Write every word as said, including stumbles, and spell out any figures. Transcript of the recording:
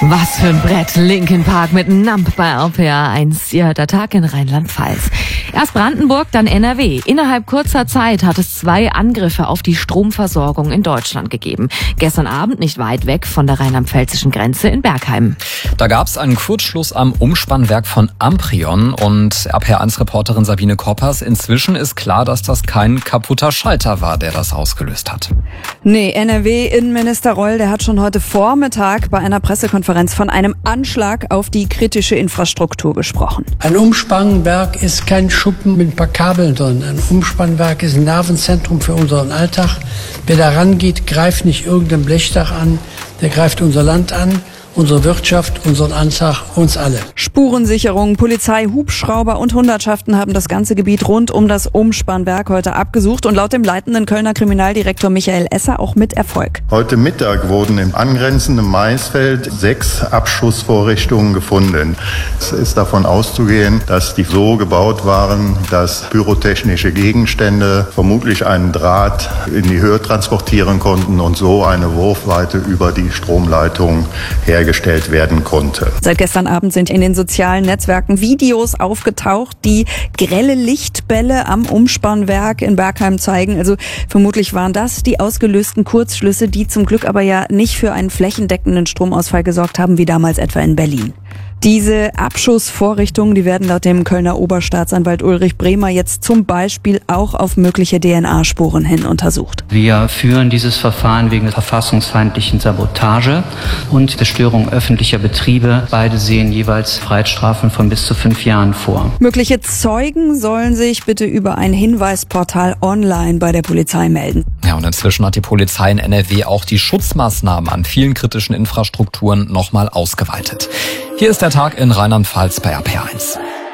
Was für ein Brett. Linkin Park mit Nump bei R P R eins. Ja, der Tag in Rheinland-Pfalz. Erst Brandenburg, dann N R W. Innerhalb kurzer Zeit hat es zwei Angriffe auf die Stromversorgung in Deutschland gegeben. Gestern Abend nicht weit weg von der rheinland-pfälzischen Grenze in Bergheim. Da gab es einen Kurzschluss am Umspannwerk von Amprion und R P R eins Reporterin Sabine Koppers. Inzwischen ist klar, dass das kein kaputter Schalter war, der das ausgelöst hat. Nee, N R W-Innenminister Reul, der hat schon heute Vormittag bei einer Pressekonferenz von einem Anschlag auf die kritische Infrastruktur gesprochen. Ein Umspannwerk ist kein Schuppen mit ein paar Kabeln drin. Ein Umspannwerk ist ein Nervenzentrum für unseren Alltag. Wer da rangeht, greift nicht irgendein Blechdach an, der greift unser Land an, unsere Wirtschaft, unseren Alltag, uns alle. Spurensicherung, Polizei, Hubschrauber und Hundertschaften haben das ganze Gebiet rund um das Umspannwerk heute abgesucht und laut dem leitenden Kölner Kriminaldirektor Michael Esser auch mit Erfolg. Heute Mittag wurden im angrenzenden Maisfeld sechs Abschussvorrichtungen gefunden. Es ist davon auszugehen, dass die so gebaut waren, dass pyrotechnische Gegenstände vermutlich einen Draht in die Höhe transportieren konnten und so eine Wurfweite über die Stromleitung hergestellt gestellt werden konnte. Seit gestern Abend sind in den sozialen Netzwerken Videos aufgetaucht, die grelle Lichtbälle am Umspannwerk in Bergheim zeigen. Also vermutlich waren das die ausgelösten Kurzschlüsse, die zum Glück aber ja nicht für einen flächendeckenden Stromausfall gesorgt haben, wie damals etwa in Berlin. Diese Abschussvorrichtungen, die werden laut dem Kölner Oberstaatsanwalt Ulrich Bremer jetzt zum Beispiel auch auf mögliche D N A-Spuren hin untersucht. Wir führen dieses Verfahren wegen verfassungsfeindlichen Sabotage und Zerstörung öffentlicher Betriebe. Beide sehen jeweils Freiheitsstrafen von bis zu fünf Jahren vor. Mögliche Zeugen sollen sich bitte über ein Hinweisportal online bei der Polizei melden. Ja, und inzwischen hat die Polizei in N R W auch die Schutzmaßnahmen an vielen kritischen Infrastrukturen nochmal ausgeweitet. Hier ist der Tag in Rheinland-Pfalz bei R P R eins.